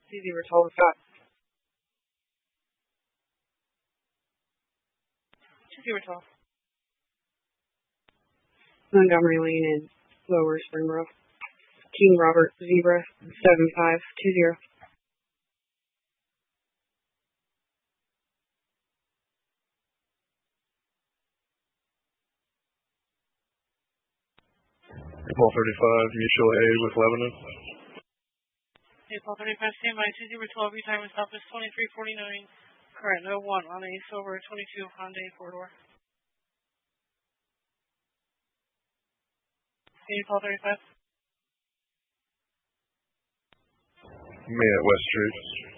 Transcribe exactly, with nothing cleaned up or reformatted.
two zero twelve Scott. two zero twelve. Montgomery Lane in Lower Springboro. King Robert Zebra seven five two zero. Paul thirty-five, mutual aid with Lebanon. Paul thirty-five, standby two zero twelve, retirement stop is twenty-three forty-nine. Current oh one on a silver twenty-two Hyundai four-door. Paul thirty-five. May at West Street.